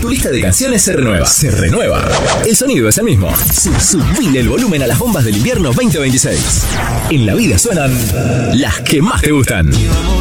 tu lista de canciones se renueva. Se renueva. El sonido es el mismo. Subile el volumen a las bombas del invierno 2026. En la vida suenan las que más te gustan.